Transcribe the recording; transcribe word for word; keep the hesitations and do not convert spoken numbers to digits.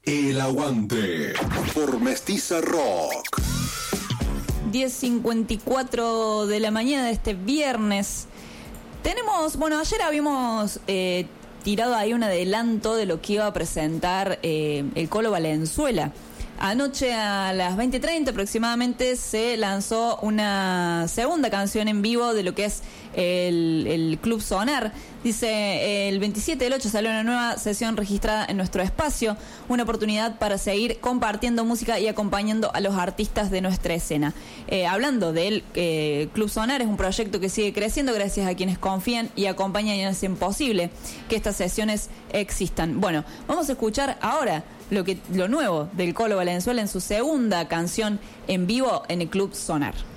El Aguante por Mestiza Rock. diez cincuenta y cuatro de la mañana de este viernes. Tenemos, bueno, ayer habíamos eh, tirado ahí un adelanto de lo que iba a presentar eh, el Colo Valenzuela. Anoche a las veinte treinta aproximadamente se lanzó una segunda canción en vivo de lo que es el, el Club Sonar. Dice, el veintisiete del ocho salió una nueva sesión registrada en nuestro espacio, una oportunidad para seguir compartiendo música y acompañando a los artistas de nuestra escena. Eh, hablando del eh, Club Sonar, es un proyecto que sigue creciendo gracias a quienes confían y acompañan y hacen posible que estas sesiones existan. Bueno, vamos a escuchar ahora lo que lo nuevo del Colo Valenzuela en su segunda canción en vivo en el Club Sonar.